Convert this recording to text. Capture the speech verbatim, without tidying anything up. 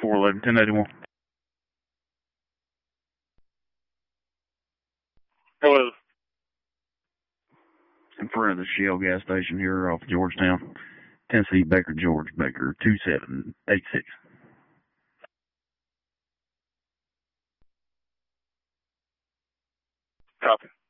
four eleven, ten eighty-one. Hello. In front of the Shell gas station here off Georgetown, Tennessee, Baker, George, Baker, two seven eight six. Copy.